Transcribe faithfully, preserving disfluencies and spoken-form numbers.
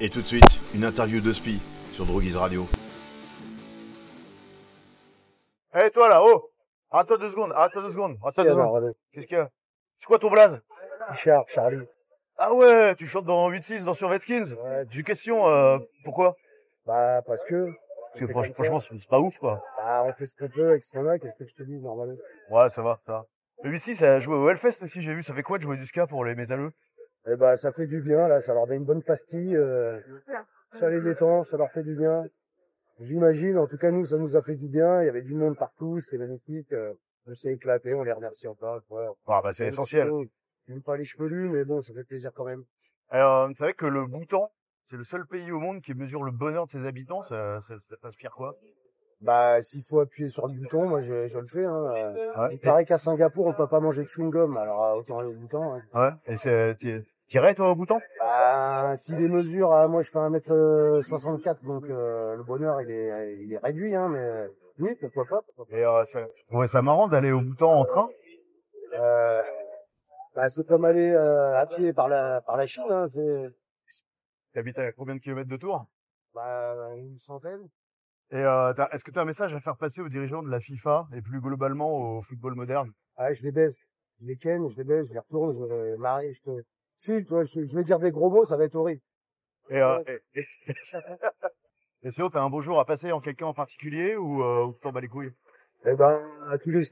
Et tout de suite, une interview de Spi sur Droguise Radio. Eh hey, toi là, oh, arrête-toi deux secondes, arrête-toi deux secondes, arrête-toi deux secondes. Qu'est-ce qu'il y a? C'est quoi ton blaze? Richard, Charlie. Ah ouais, tu chantes dans huit six, dans Sur Redskins. Ouais. J'ai une question, euh, pourquoi? Bah parce que. Parce que franch- franchement, c'est c'est pas ouf quoi. Bah on fait ce qu'on peut avec ce qu'on a, qu'est-ce que je te dis normalement. Ouais, ça va, ça va. Le huit six, ça a joué au Hellfest aussi, j'ai vu. Ça fait quoi de jouer du ska pour les métalleux? Et bah ça fait du bien là, ça leur donne une bonne pastille, euh, ça les détend, ça leur fait du bien. J'imagine, en tout cas nous ça nous a fait du bien, il y avait du monde partout, c'était magnifique, euh, on s'est éclaté, on les remercie encore. Ouais. Ah bah c'est essentiel. Je n'aime pas les chevelus, mais bon, ça fait plaisir quand même. Alors, vous savez que le Bhoutan, c'est le seul pays au monde qui mesure le bonheur de ses habitants, ça, ça, ça t'inspire quoi? Bah s'il faut appuyer sur le bouton, moi je, je le fais. Hein. Ouais. Il paraît qu'à Singapour on peut pas manger de chewing-gum, alors euh, autant aller au bouton. Hein. Ouais. Et c'est, tu t'irais toi au Bhoutan? Bah, si les mesures, ah, moi je fais un mètre soixante-quatre, donc euh, le bonheur il est, il est réduit, hein, mais oui, pourquoi pas. Pourquoi pas. Et euh, ça, je trouvais ça marrant d'aller au Bhoutan en train. Euh, bah, c'est comme aller euh, à pied par la par la Chine, hein, c'est T'habites à combien de kilomètres de Tours? bah, une centaine. Et euh, t'as- est-ce que tu as un message à faire passer aux dirigeants de la FIFA et plus globalement au football moderne? Ah, je les baise, je les ken, je les baise, je les retourne, je les marie, je te file, toi, je, je vais dire des gros mots, ça va être horrible. Et, euh, et, et, et sinon, t'as un beau jour à passer en quelqu'un en particulier ou, euh, ou tu t'en bats les couilles? Eh ben, à tous les